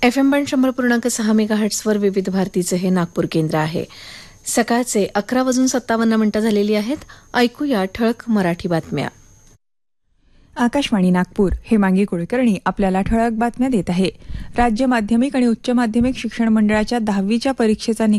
FM band 100.6 मेगाहर्ट्झवर विविध भारतीचे हे नागपूर केंद्र आहे. सकाळचे 11:57 झालेली आहेत. ऐकूया ठळक मराठी बातम्या. आकाशवाणी नागपूर. हेमांगी कुलकर्णी आपल्याला ठळक बातम्या देत आहे. राज्य माध्यमिक आणि उच्च माध्यमिक शिक्षण मंडळाच्या 10वीच्या परीक्षेचा